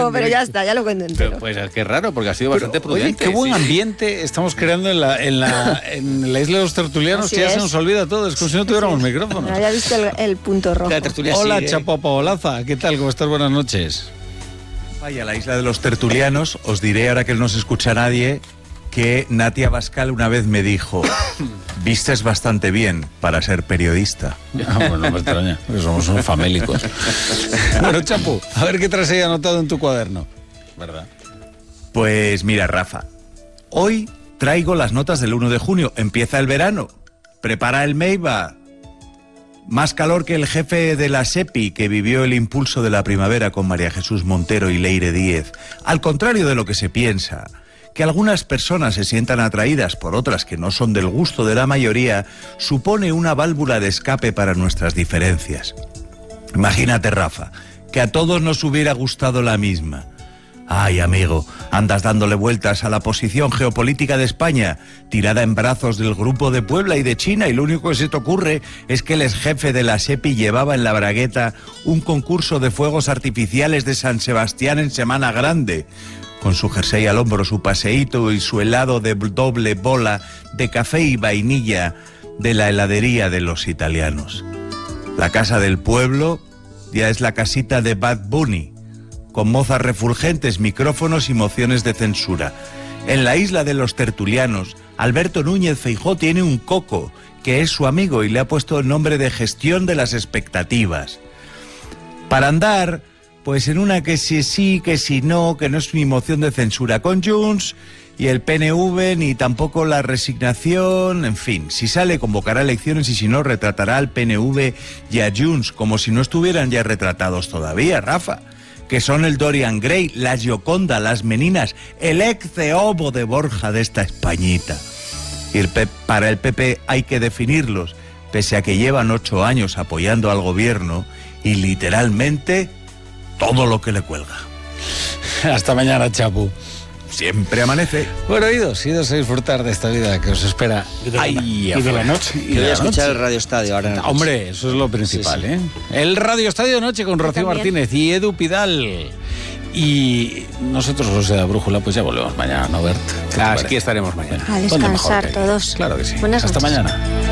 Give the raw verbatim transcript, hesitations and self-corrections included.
No, pero ya está, ya lo cuento entero. Pero, pues qué raro, porque ha sido Pero, bastante oye, prudente. qué buen sí. ambiente estamos creando en la, en la, en la isla de los tertulianos, Así que ya es. se nos olvida todo, es como si no tuviéramos micrófonos. No había visto el, el punto rojo. La tertulia Hola, sigue. Chapo Paolaza, ¿qué tal? ¿Cómo estás? Buenas noches. Vaya, la isla de los tertulianos, os diré, ahora que no se escucha nadie, que Natia Bascal una vez me dijo: vistes bastante bien para ser periodista. Ah, bueno, no me extraña, porque somos unos famélicos. Bueno, Chapo, a ver qué traes ahí anotado en tu cuaderno. ¿Verdad? Pues mira, Rafa, hoy traigo las notas del uno de junio. Empieza el verano. Prepara el Meiba. Más calor que el jefe de la SEPI, que vivió el impulso de la primavera con María Jesús Montero y Leire Díez. Al contrario de lo que se piensa, que algunas personas se sientan atraídas por otras que no son del gusto de la mayoría, supone una válvula de escape para nuestras diferencias. Imagínate, Rafa, que a todos nos hubiera gustado la misma. Ay, amigo, andas dándole vueltas a la posición geopolítica de España, tirada en brazos del Grupo de Puebla y de China, y lo único que se te ocurre es que el exjefe de la SEPI llevaba en la bragueta un concurso de fuegos artificiales de San Sebastián en Semana Grande, con su jersey al hombro, su paseíto y su helado de doble bola de café y vainilla de la heladería de los italianos. La casa del pueblo ya es la casita de Bad Bunny, con mozas refulgentes, micrófonos y mociones de censura. En la isla de los tertulianos, Alberto Núñez Feijóo tiene un coco, que es su amigo, y le ha puesto el nombre de gestión de las expectativas. Para andar, pues en una que si sí, que si no, que no es mi moción de censura con Junts, y el P N V, ni tampoco la resignación, en fin, si sale convocará elecciones y si no retratará al P N V y a Junts, como si no estuvieran ya retratados todavía, Rafa, que son el Dorian Gray, la Gioconda, las Meninas, el Ecce Homo de Borja de esta Españita. Y el P- para el P P hay que definirlos, pese a que llevan ocho años apoyando al gobierno y literalmente todo lo que le cuelga. Hasta mañana, Chapo. Siempre amanece. Bueno, idos, idos a disfrutar de esta vida que os espera ahí Y de la noche. Y Y de voy a la escuchar noche. el Radio Estadio ahora en la noche. Hombre, eso es lo principal, Sí, sí. ¿eh? El Radio Estadio de Noche con Rocío también. Martínez y Edu Pidal. Y nosotros, los de la Brújula, pues ya volvemos mañana, ¿no, Bert? ¿Qué te Aquí parece? estaremos mañana. A ¿Dónde mejor descansar que aquí? todos. Claro que sí. Buenas Hasta noches. mañana.